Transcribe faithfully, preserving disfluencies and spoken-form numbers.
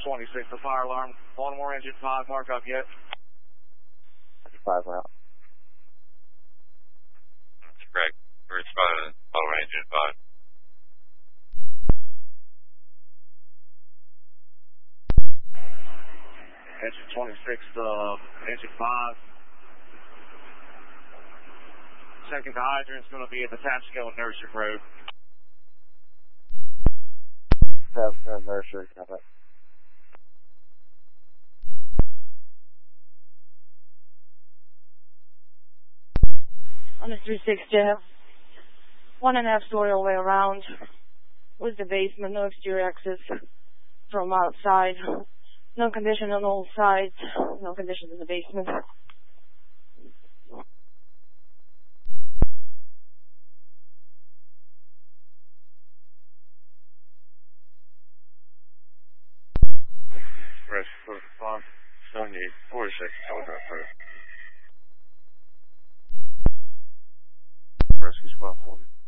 twenty-six, the fire alarm. Baltimore engine five, mark up yet? Five round. That's correct. We're spotted on Baltimore engine five. Engine twenty-six, uh, engine five. Second hydrant's going to be at the Tapscale and Nursery Road. Tapscale and Nursery, got it. On the three six J, one and a half story all the way around with the basement, no exterior access from outside, no condition on all sides, no condition in the basement. Rest for five, seventy-eight, forty-six, telegraph first. Rescue squad forty.